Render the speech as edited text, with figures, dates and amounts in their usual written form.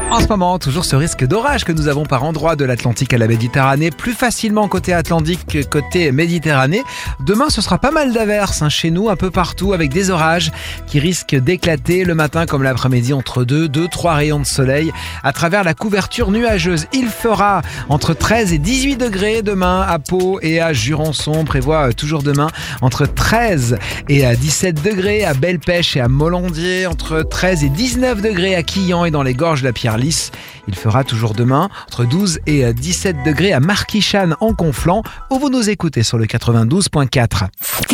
En ce moment, toujours ce risque d'orage que nous avons par endroits de l'Atlantique à la Méditerranée, plus facilement côté Atlantique que côté Méditerranée. Demain, ce sera pas mal d'averses chez nous, un peu partout, avec des orages qui risquent d'éclater le matin comme l'après-midi entre 2-3 rayons de soleil à travers la couverture nuageuse. Il fera entre 13 et 18 degrés demain à Pau et à Jurançon. On prévoit toujours demain entre 13 et 17 degrés à Belle-Pêche et à Molandier, entre 13 et 19 degrés à Quillan et dans les gorges de la Pierre-Lys. Il fera toujours demain entre 12 et 17 degrés à Marquichane en Conflans, où vous nous écoutez sur le 92.4.